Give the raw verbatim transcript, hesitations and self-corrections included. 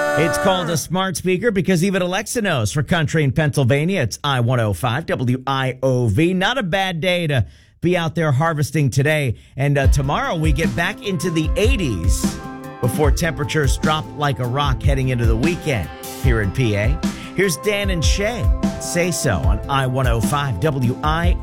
It's called a smart speaker because even Alexa knows. For country in Pennsylvania, it's I one oh five W I O V. Not a bad day to be out there harvesting today. And uh, tomorrow we get back into the eighties before temperatures drop like a rock heading into the weekend here in P A. Here's Dan and Shay. Say So on I one oh five W I O V.